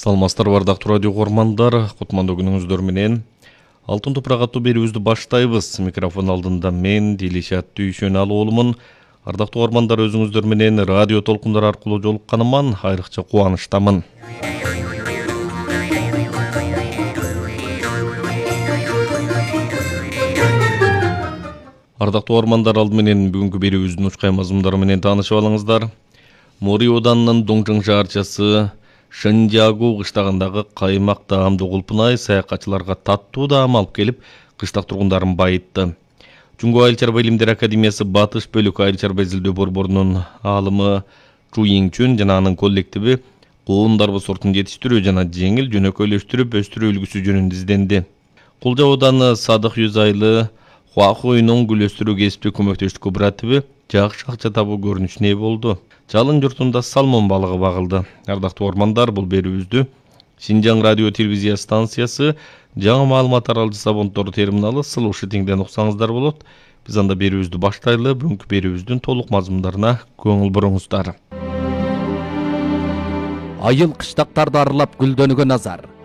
Салмастар бардактуу радио көрмандар, кутмандуу күнүңүздөр менен Алтын топурак аттуу берүүбүздү баштайбыз. Микрофон алдында мен Дилишат Түйшөналуулумун. Ардактуу көрмандар, өзүңүздөр менен радио толкундар аркылуу жолукканыман айрыкча кубанычтамын. Ардактуу көрмандар, алды менен бүгүнкү берүүбүздүн учкай мазмундары менен таанышып алыңыздар. Мори Оданынын Доңжоң шаарчасы Шэнжагу кыштагындагы каймак даамды кулпунай саякатчыларга таттуу даам алып келип, кыштак тургундарын байытты. Жунго айыл чарба илимдер академиясы Батыш бөлүкү айыл чарба изилдөө борборунун аалымы Чу Йиңчүн жана анын коллективи коон дарбы сортун жетиштирүү жана жеңил жөнөкөйлөштүрүп өстүрүү үлгүсү жөнүндө изденди. Кулжа Ооданы Садык Юзайлы Хуахуйнун гүл өстүрүү кесиптик көмөктөштүк кооперативи жакшы акча табуу көрүнүшүнө ээ болду. Жалын журтунда салмон балыгы багылды. Ардактуу көрмандар, бул берүүбүздү Синжаң радио телевизия станциясы жаңы маалымат таралгычы Сабонтору терминалы Сылушы теңден уксаңыздар болот. Биз анда берүүбүздү баштайлы, бүгүнкү берүүбүздүн толук мазмундарына көңүл буруңуздар. Айыл кыштактарды аралап гүлдөнүүгө назар.